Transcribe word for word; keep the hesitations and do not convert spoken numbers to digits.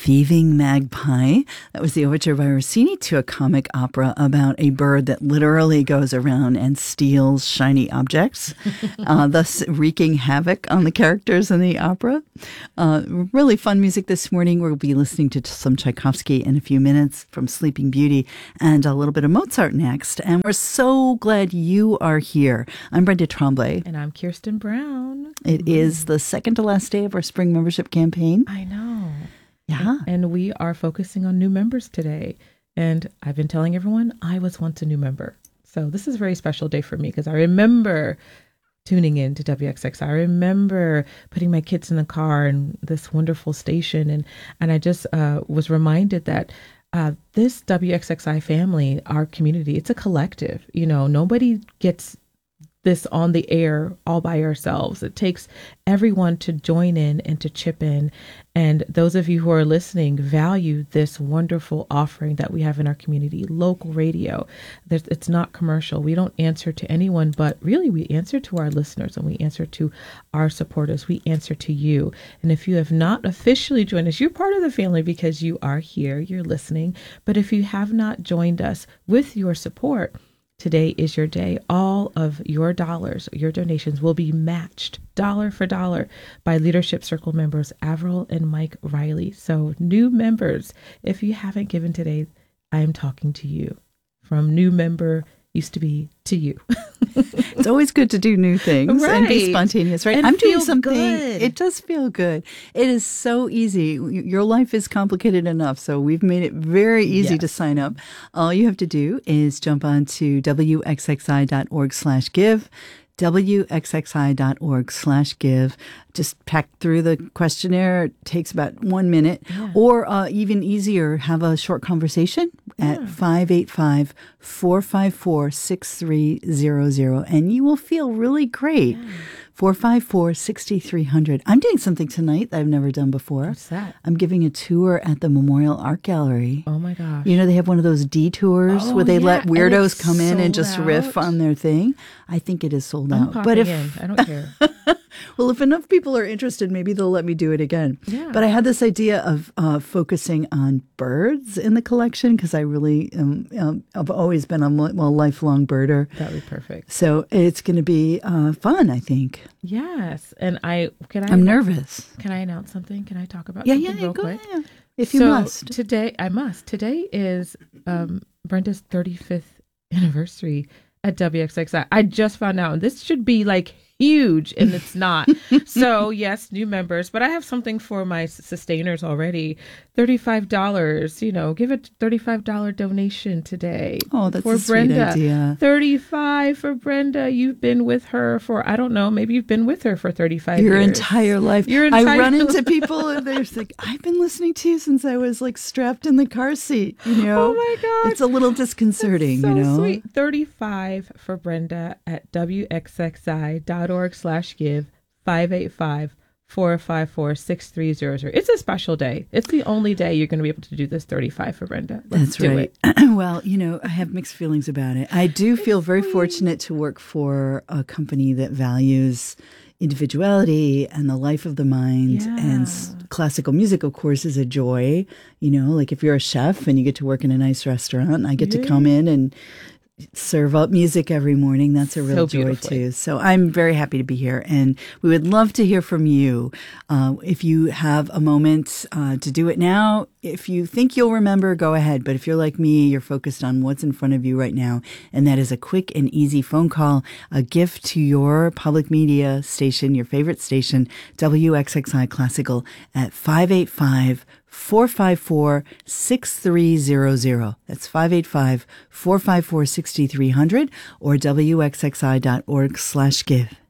Thieving Magpie. That was the overture by Rossini to a comic opera about a bird that literally goes around and steals shiny objects, uh, thus wreaking havoc on the characters in the opera. Uh, really fun music this morning. We'll be listening to some Tchaikovsky in a few minutes from Sleeping Beauty and a little bit of Mozart next. And we're so glad you are here. I'm Brenda Tremblay. And I'm Kirsten Brown. It mm. is the second to last day of our spring membership campaign. I know. Yeah. And we are focusing on new members today. And I've been telling everyone I was once a new member. So this is a very special day for me because I remember tuning in to W X X I. I remember putting my kids in the car and this wonderful station. And, and I just uh, was reminded that uh, this W X X I family, our community, it's a collective. You know, nobody gets this on the air all by ourselves. It takes everyone to join in and to chip in. And those of you who are listening value this wonderful offering that we have in our community, local radio. There's, it's not commercial. We don't answer to anyone, but really we answer to our listeners and we answer to our supporters. We answer to you. And if you have not officially joined us, you're part of the family because you are here, you're listening. But if you have not joined us with your support, today is your day. All of your dollars, your donations will be matched dollar for dollar by Leadership Circle members Avril and Mike Riley. So new members, if you haven't given today, I am talking to you. From new member used to be to you. It's always good to do new things right. and be spontaneous, right? And I'm doing feel something. good. It does feel good. It is so easy. Your life is complicated enough, so we've made it very easy yes. to sign up. All you have to do is jump on to W X X I dot org slash give. W X X I dot org slash give. Just pack through the questionnaire. It takes about one minute. Yeah. Or uh, even easier, have a short conversation yeah. at five eight five, four five four, six three zero zero. And you will feel really great. Yeah. four five four, six three zero zero. I'm doing something tonight that I've never done before. What's that? I'm giving a tour at the Memorial Art Gallery. Oh my gosh. You know, they have one of those detours oh, where they yeah. let weirdos come in and just out. riff on their thing. I think it is sold I'm out. But if in. I don't care. Well, if enough people are interested, maybe they'll let me do it again. Yeah. But I had this idea of uh, focusing on birds in the collection because I really am, um, I've always been a well, lifelong birder. That would be perfect. So it's going to be uh, fun, I think. Yes. And I can I I'm nervous. Can I announce something? Can I talk about yeah, something yeah, real go quick? ahead. If you so must. Today, I must. Today is um, Brenda's thirty-fifth anniversary at W X X I. I just found out, and this should be like huge, and it's not. So yes, new members, but I have something for my sustainers already. thirty-five dollars, you know, give a thirty-five dollars donation today. Oh, that's for a sweet Brenda. idea. thirty-five for Brenda. You've been with her for, I don't know, maybe you've been with her for thirty-five Your years. entire life. Your entire I run into life. people and they're like, I've been listening to you since I was like strapped in the car seat, you know? Oh my God. It's a little disconcerting, so you know? Sweet. thirty-five for Brenda at W X X I dot org slash give, five eight five, four five four, six three zero zero. It's a special day. It's the only day you're going to be able to do this thirty-five for Brenda. Let's That's do right. it. Well, you know, I have mixed feelings about it. I do feel very fortunate to work for a company that values individuality and the life of the mind. Yeah. And s- classical music, of course, is a joy. You know, like if you're a chef and you get to work in a nice restaurant, and I get Yeah. to come in and serve up music every morning. That's a real So joy beautifully. too. So I'm very happy to be here, and we would love to hear from you. Uh, if you have a moment uh, to do it now, if you think you'll remember, go ahead. But if you're like me, you're focused on what's in front of you right now, and that is a quick and easy phone call, a gift to your public media station, your favorite station, W X X I Classical at five eight five, four five four, six three zero zero. That's five eight five, four five four, six three zero zero or W X X I dot org slash give.